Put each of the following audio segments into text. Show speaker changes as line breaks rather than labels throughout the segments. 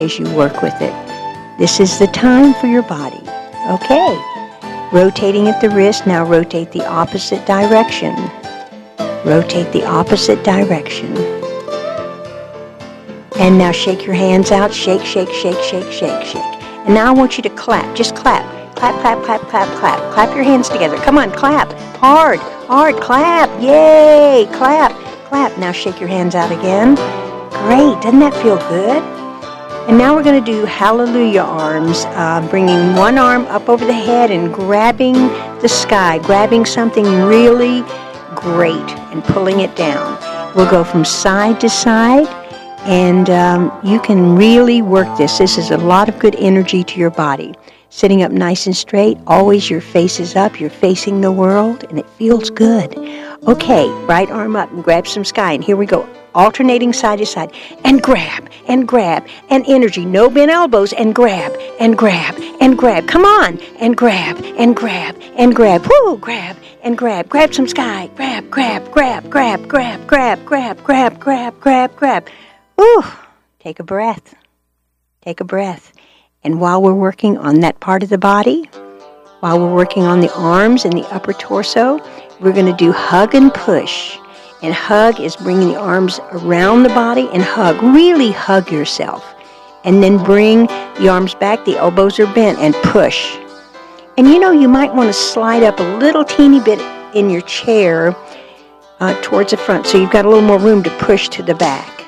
as you work with it. This is the time for your body. Okay. Rotating at the wrist, now rotate the opposite direction. Rotate the opposite direction. And now shake your hands out. Shake, shake, shake, shake, shake, shake. And now I want you to clap. Just clap. Clap, clap, clap, clap, clap. Clap your hands together. Come on, clap. Hard, hard, clap. Yay, clap, clap. Now shake your hands out again. Great, doesn't that feel good? And now we're going to do hallelujah arms, bringing one arm up over the head and grabbing the sky, grabbing something really great and pulling it down. We'll go from side to side, and you can really work this. This is a lot of good energy to your body. Sitting up nice and straight, always your face is up, you're facing the world, and it feels good. Okay, right arm up and grab some sky, and here we go. Alternating side to side, and grab, and energy, no bent elbows, and grab, and grab, and grab. Come on, and grab, and grab, and grab. Woo, grab, and grab. Grab some sky. Grab, grab, grab, grab, grab, grab, grab, grab, grab, grab, grab. Woo, take a breath. Take a breath. And while we're working on that part of the body, while we're working on the arms and the upper torso, we're going to do hug and push. And hug is bringing the arms around the body and hug. Really hug yourself. And then bring the arms back, the elbows are bent, and push. And you might want to slide up a little teeny bit in your chair towards the front so you've got a little more room to push to the back.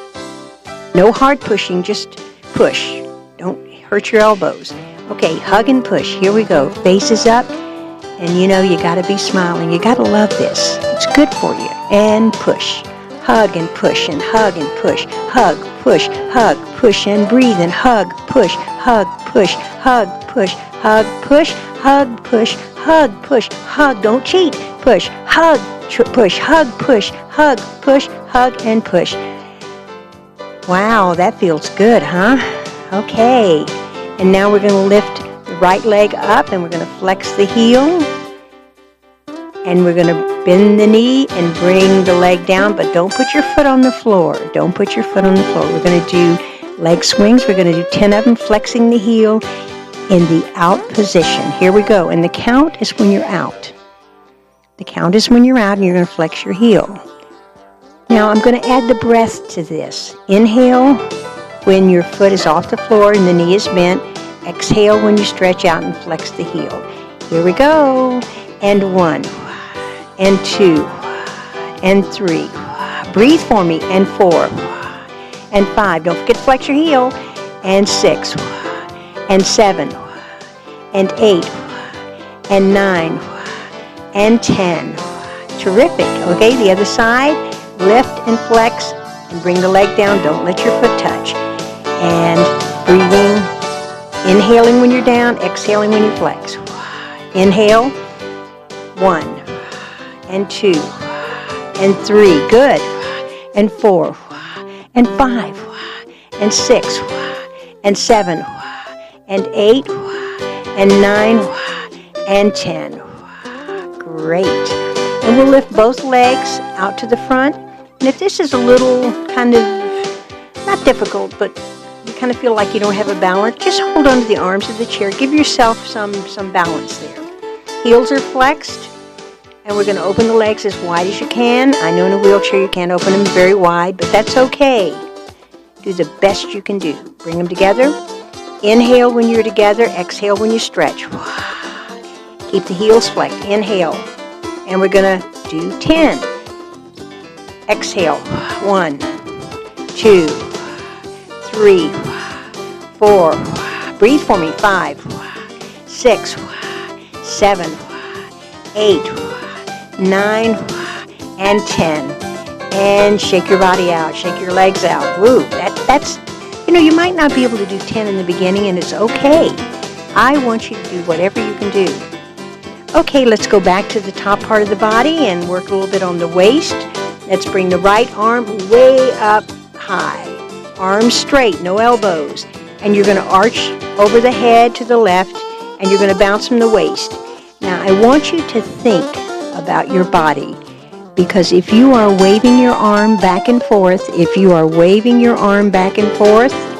No hard pushing, just push. Don't hurt your elbows. Okay, hug and push. Here we go. Faces up. And you got to be smiling. You got to love this. It's good for you. And push. Hug and push and hug and push. Hug, push, and breathe and hug, push, hug, push, hug, push, hug, push, hug, push, hug, push, hug. Don't cheat. Push, hug, push, hug, push, hug, push, hug, and push. Wow, that feels good, huh? Okay. And now we're going to lift the right leg up, and we're going to flex the heel, and we're going to bend the knee and bring the leg down, but don't put your foot on the floor. Don't put your foot on the floor. We're going to do leg swings. We're going to do 10 of them, flexing the heel in the out position. Here we go. And the count is when you're out. The count is when you're out, and you're going to flex your heel. Now I'm going to add the breath to this. Inhale when your foot is off the floor and the knee is bent. Exhale when you stretch out and flex the heel. Here we go. And 1, and 2, and 3. Breathe for me. And 4, and 5. Don't forget to flex your heel. And 6, and 7, and 8, and 9, and 10. Terrific. Okay, the other side. Lift and flex and bring the leg down. Don't let your foot touch. And breathing. Inhaling when you're down, exhaling when you flex. Inhale, 1, and 2, and 3, good, and 4, and 5, and 6, and 7, and 8, and 9, and 10. Great. And we'll lift both legs out to the front. And if this is a little kind of, not difficult, but you kind of feel like you don't have a balance, just hold on to the arms of the chair. Give yourself some balance there. Heels are flexed, and we're going to open the legs as wide as you can. I know in a wheelchair you can't open them very wide, but that's okay. Do the best you can do. Bring them together. Inhale when you're together. Exhale when you stretch. Keep the heels flexed. Inhale. And we're going to do 10. Exhale. 1, 2, 3, 4. Breathe for me. 5, 6, 7, 8, 9, and 10. And shake your body out. Shake your legs out. Woo. That's, you might not be able to do 10 in the beginning, and it's okay. I want you to do whatever you can do. Okay, let's go back to the top part of the body and work a little bit on the waist. Let's bring the right arm way up high. Arms straight, no elbows. And you're going to arch over the head to the left, and you're going to bounce from the waist. Now, I want you to think about your body, because if you are waving your arm back and forth,